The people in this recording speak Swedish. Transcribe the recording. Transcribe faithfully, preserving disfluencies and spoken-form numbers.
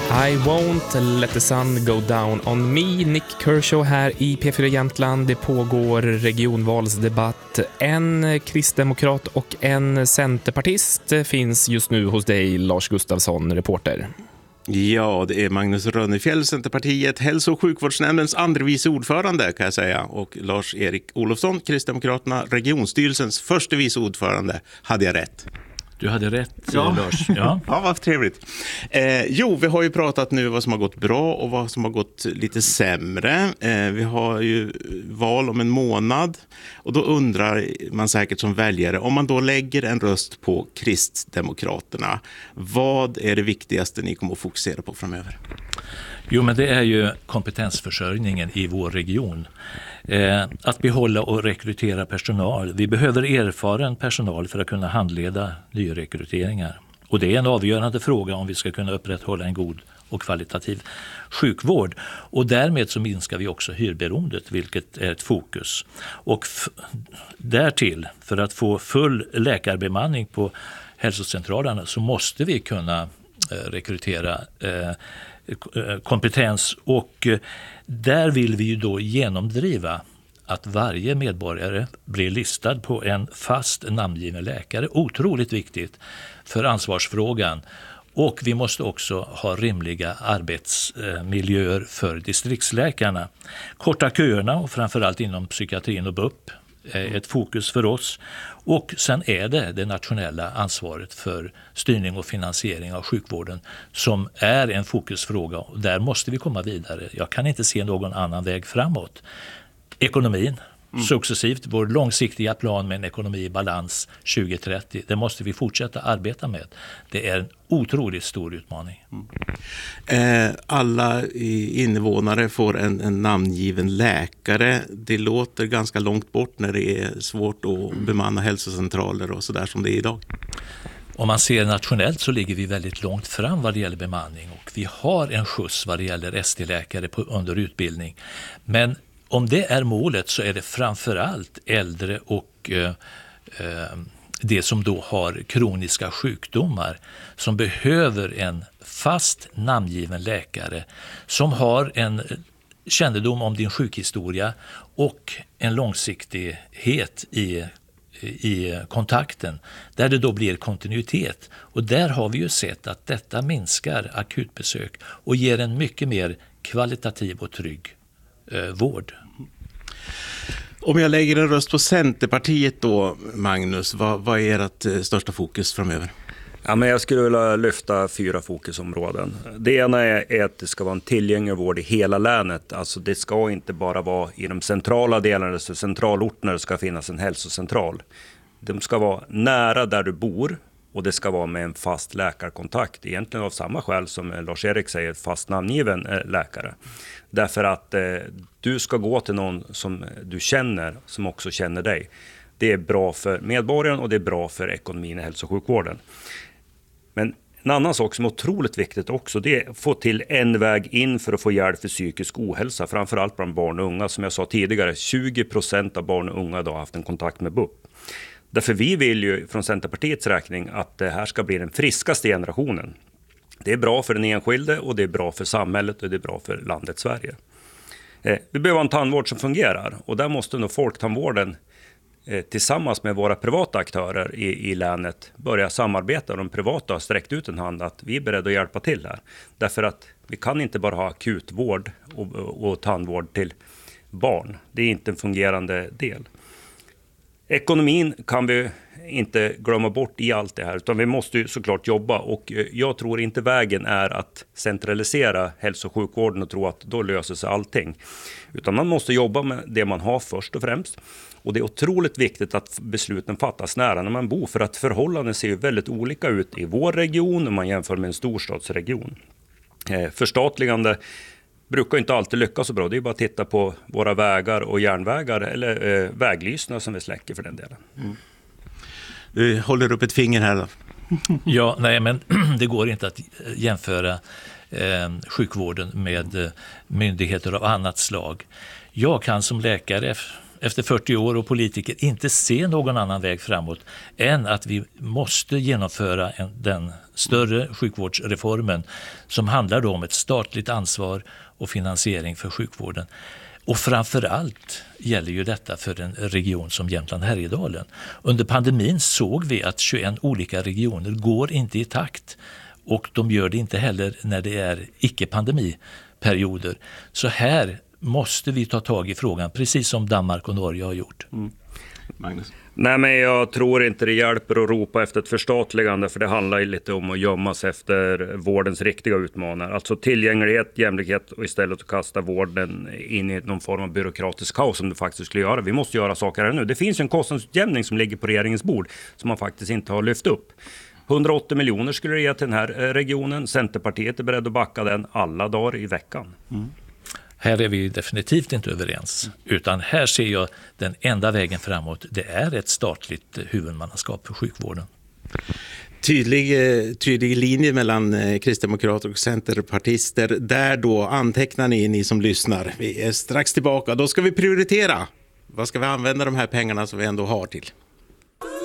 I won't let the sun go down on me. Nick Kershaw här i P fyra Jämtland. Det pågår regionvalsdebatt. En kristdemokrat och en centerpartist finns just nu hos dig, Lars Gustafsson, reporter. Ja, det är Magnus Rönnefjäll, Centerpartiet, hälso- och sjukvårdsnämndens andra vice ordförande kan jag säga. Och Lars-Erik Olofsson, Kristdemokraterna, regionstyrelsens första vice ordförande. Hade jag rätt? Du hade rätt, ja. Lars. Ja, ja vad trevligt. Eh, jo, vi har ju pratat nu vad som har gått bra och vad som har gått lite sämre. Eh, vi har ju val om en månad och då undrar man säkert som väljare, om man då lägger en röst på Kristdemokraterna, vad är det viktigaste ni kommer att fokusera på framöver? Jo, men det är ju kompetensförsörjningen i vår region. Eh, att behålla och rekrytera personal. Vi behöver erfaren personal för att kunna handleda nyrekryteringar. Och det är en avgörande fråga om vi ska kunna upprätthålla en god och kvalitativ sjukvård. Och därmed så minskar vi också hyrberoendet, vilket är ett fokus. Och f- därtill, för att få full läkarbemanning på hälsocentralerna så måste vi kunna eh, rekrytera eh, kompetens, och där vill vi ju då genomdriva att varje medborgare blir listad på en fast namngiven läkare. Otroligt viktigt för ansvarsfrågan. Och vi måste också ha rimliga arbetsmiljöer för distriktsläkarna. Korta köerna, och framförallt inom psykiatrin och B U P, är ett fokus för oss. Och sen är det det nationella ansvaret för styrning och finansiering av sjukvården som är en fokusfråga. Och där måste vi komma vidare. Jag kan inte se någon annan väg framåt. Ekonomin, mm. successivt, vår långsiktiga plan med en ekonomi i balans tjugo trettio, det måste vi fortsätta arbeta med. Det är en otroligt stor utmaning. Mm. Eh, alla invånare får en, en namngiven läkare. Det låter ganska långt bort när det är svårt att bemanna hälsocentraler och sådär som det är idag. Om man ser nationellt så ligger vi väldigt långt fram vad det gäller bemanning, och vi har en skjuts vad det gäller S T-läkare på, under utbildning. Men om det är målet så är det framförallt äldre och eh, eh, det som då har kroniska sjukdomar som behöver en fast namngiven läkare som har en kännedom om din sjukhistoria och en långsiktighet i, i kontakten där det då blir kontinuitet. Och där har vi ju sett att detta minskar akutbesök och ger en mycket mer kvalitativ och trygg eh, vård. Om jag lägger en röst på Centerpartiet då, Magnus, vad, vad är ert största fokus framöver? Ja, men jag skulle vilja lyfta fyra fokusområden. Det ena är, är att det ska vara en tillgänglig vård i hela länet. Alltså det ska inte bara vara i de centrala delarna, så centralorterna det ska finnas en hälsocentral. De ska vara nära där du bor och det ska vara med en fast läkarkontakt. Egentligen av samma skäl som Lars-Erik säger, fast namngiven läkare. Därför att eh, du ska gå till någon som du känner, som också känner dig. Det är bra för medborgaren och det är bra för ekonomin i hälso- och sjukvården. Men en annan sak som är otroligt viktigt också, det är att få till en väg in för att få hjälp för psykisk ohälsa. Framförallt bland barn och unga. Som jag sa tidigare, tjugo procent av barn och unga idag har haft en kontakt med B U P. Därför vi vill ju från Centerpartiets räkning att det här ska bli den friskaste generationen. Det är bra för den enskilde och det är bra för samhället och det är bra för landet Sverige. Eh, vi behöver en tandvård som fungerar, och där måste nog folktandvården eh, tillsammans med våra privata aktörer i, i länet börja samarbeta. De privata har sträckt ut en hand att vi är beredda att hjälpa till här. Därför att vi kan inte bara ha akutvård och, och, och tandvård till barn. Det är inte en fungerande del. Ekonomin kan vi inte glömma bort i allt det här, utan vi måste ju såklart jobba, och jag tror inte vägen är att centralisera hälso- och sjukvården och tro att då löser sig allting. Utan man måste jobba med det man har först och främst, och det är otroligt viktigt att besluten fattas nära när man bor, för att förhållanden ser ju väldigt olika ut i vår region om man jämför med en storstadsregion. Eh, förstatligande brukar inte alltid lyckas så bra. Det är bara att titta på våra vägar och järnvägar eller eh, väglysna som vi släcker för den delen. Mm. Du håller upp ett finger här då. Ja, nej, men det går inte att jämföra eh, sjukvården med eh, myndigheter av annat slag. Jag kan som läkare efter fyrtio år och politiker inte se någon annan väg framåt än att vi måste genomföra en, den större sjukvårdsreformen som handlar då om ett statligt ansvar och finansiering för sjukvården. Och framförallt gäller ju detta för en region som Jämtland-Härjedalen. Under pandemin såg vi att tjugoen olika regioner går inte i takt, och de gör det inte heller när det är icke-pandemiperioder. Så här måste vi ta tag i frågan, precis som Danmark och Norge har gjort. Mm. Magnus? Nej, men jag tror inte det hjälper att ropa efter ett förstatligande, för det handlar ju lite om att gömmas efter vårdens riktiga utmaningar. Alltså tillgänglighet, jämlikhet, och istället att kasta vården in i någon form av byråkratisk kaos som det faktiskt skulle göra. Vi måste göra saker här nu. Det finns ju en kostnadsutjämning som ligger på regeringens bord som man faktiskt inte har lyft upp. hundraåttio miljoner skulle det ge till den här regionen. Centerpartiet är beredd att backa den alla dagar i veckan. Mm. Här är vi definitivt inte överens, utan här ser jag den enda vägen framåt. Det är ett statligt huvudmannaskap för sjukvården. Tydlig, tydlig linje mellan kristdemokrater och centerpartister. Där då antecknar ni, ni som lyssnar. Vi är strax tillbaka. Då ska vi prioritera. Vad ska vi använda de här pengarna som vi ändå har till?